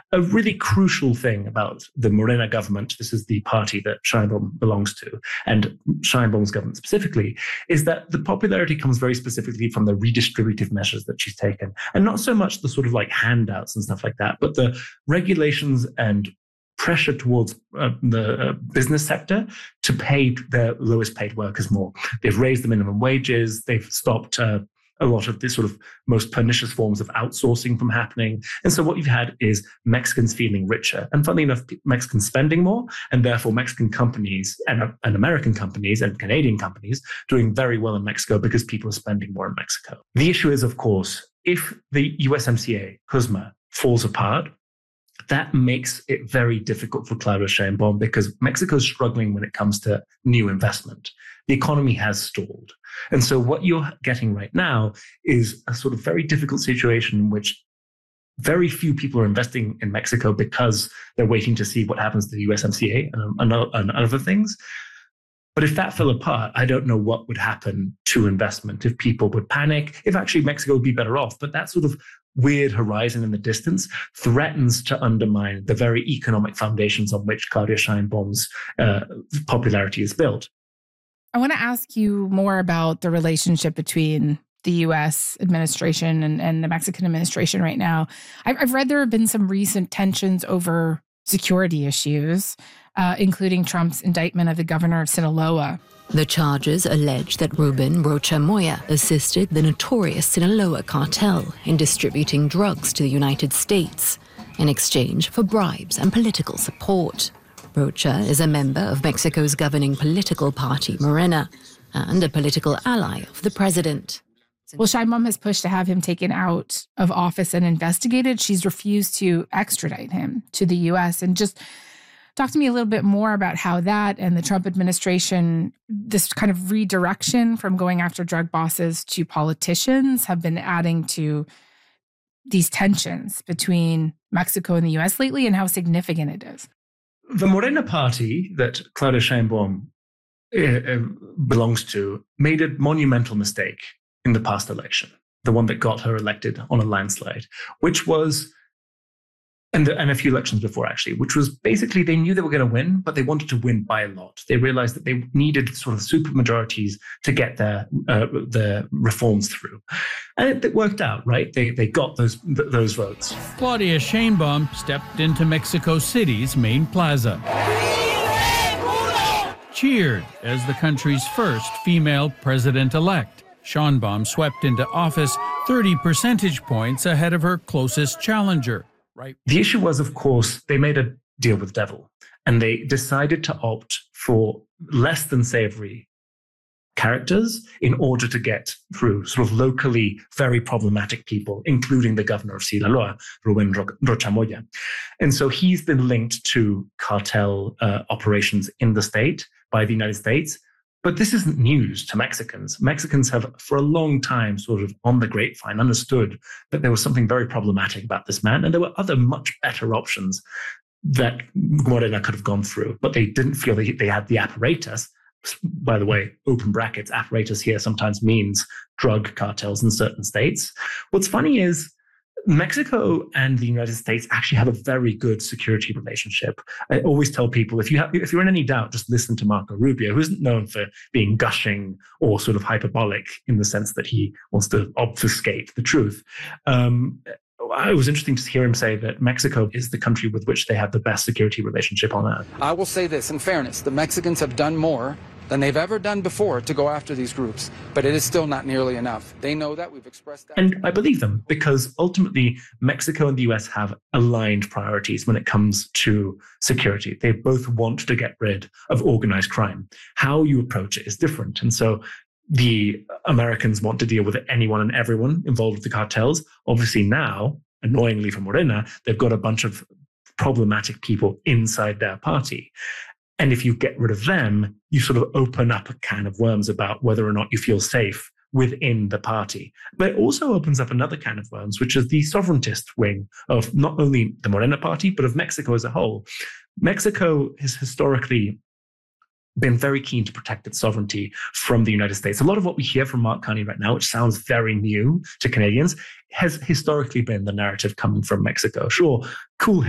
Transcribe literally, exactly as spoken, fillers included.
a really crucial thing about the Morena government, this is the party that Sheinbaum belongs to, and Sheinbaum's government specifically, is that the popularity comes very specifically from the redistributive measures that she's taken. And not so much the sort of like handouts and stuff like that, but the regulations and pressure towards uh, the uh, business sector to pay their lowest paid workers more. They've raised the minimum wages. They've stopped uh, a lot of the sort of most pernicious forms of outsourcing from happening. And so what you've had is Mexicans feeling richer. And funnily enough, Mexicans spending more, and therefore Mexican companies and, uh, and American companies and Canadian companies doing very well in Mexico because people are spending more in Mexico. The issue is, of course, if the U S M C A, CUSMA, falls apart, that makes it very difficult for Claudia Sheinbaum because Mexico is struggling when it comes to new investment. The economy has stalled. And so what you're getting right now is a sort of very difficult situation in which very few people are investing in Mexico because they're waiting to see what happens to the U S M C A and, and other things. But if that fell apart, I don't know what would happen to investment, if people would panic, if actually Mexico would be better off. But that sort of weird horizon in the distance threatens to undermine the very economic foundations on which Claudia Sheinbaum's uh, popularity is built. I want to ask you more about the relationship between the U S administration and, and the Mexican administration right now. I've, I've read there have been some recent tensions over security issues, uh, including Trump's indictment of the governor of Sinaloa. The charges allege that Ruben Rocha Moya assisted the notorious Sinaloa cartel in distributing drugs to the United States in exchange for bribes and political support. Rocha is a member of Mexico's governing political party, Morena, and a political ally of the president. Well, Sheinbaum has pushed to have him taken out of office and investigated. She's refused to extradite him to the U S. And just talk to me a little bit more about how that and the Trump administration, this kind of redirection from going after drug bosses to politicians, have been adding to these tensions between Mexico and the U S lately, and how significant it is. The Morena party that Claudia Sheinbaum uh, belongs to made a monumental mistake in the past election, the one that got her elected on a landslide, which was, and, the, and a few elections before actually, which was basically they knew they were going to win, but they wanted to win by a lot. They realized that they needed sort of super majorities to get their uh, the reforms through. And it, it worked out, right? They they got those th- those votes. Claudia Sheinbaum stepped into Mexico City's main plaza, cheered as the country's first female president-elect. Sheinbaum swept into office thirty percentage points ahead of her closest challenger. Right. The issue was, of course, they made a deal with the devil, and they decided to opt for less than savory characters in order to get through sort of locally very problematic people, including the governor of Sinaloa, Ruben Rocha Moya. And so he's been linked to cartel uh, operations in the state by the United States. But this isn't news to Mexicans. Mexicans have, for a long time, sort of on the grapevine, understood that there was something very problematic about this man, and there were other much better options that Morena could have gone through, but they didn't feel they, they had the apparatus. By the way, open brackets, apparatus here sometimes means drug cartels in certain states. What's funny is Mexico and the United States actually have a very good security relationship. I always tell people, if you have, if you're in any doubt, just listen to Marco Rubio, who isn't known for being gushing or sort of hyperbolic in the sense that he wants to obfuscate the truth. Um, it was interesting to hear him say that Mexico is the country with which they have the best security relationship on earth. I will say this, in fairness, the Mexicans have done more than they've ever done before to go after these groups, but it is still not nearly enough. They know that, we've expressed that. And I believe them, because ultimately Mexico and the U S have aligned priorities when it comes to security. They both want to get rid of organized crime. How you approach it is different. And so the Americans want to deal with anyone and everyone involved with the cartels. Obviously now, annoyingly for Morena, they've got a bunch of problematic people inside their party. And if you get rid of them, you sort of open up a can of worms about whether or not you feel safe within the party. But it also opens up another can of worms, which is the sovereigntist wing of not only the Morena party, but of Mexico as a whole. Mexico has historically been very keen to protect its sovereignty from the United States. A lot of what we hear from Mark Carney right now, which sounds very new to Canadians, has historically been the narrative coming from Mexico. Sure, cool